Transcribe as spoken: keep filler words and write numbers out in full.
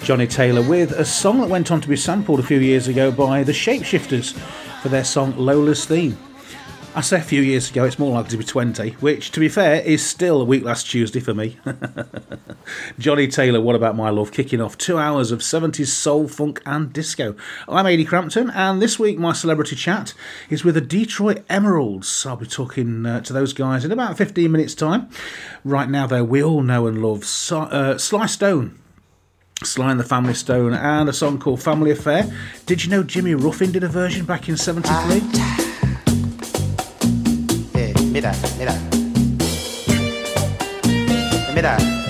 Johnny Taylor with a song that went on to be sampled a few years ago by the Shapeshifters for their song Lola's Theme. I say a few years ago, it's more likely to be twenty, which, to be fair, is still a week last Tuesday for me. Johnny Taylor, What About My Love, kicking off two hours of seventies soul, funk and disco. I'm Ady Crampton, and this week my celebrity chat is with the Detroit Emeralds. I'll be talking uh, to those guys in about fifteen minutes' time. Right now, though, we all know and love so- uh, Sly Stone. Sly and the Family Stone, and a song called Family Affair. Did you know Jimmy Ruffin did a version back in seventy-three? Mira, mira. Mira.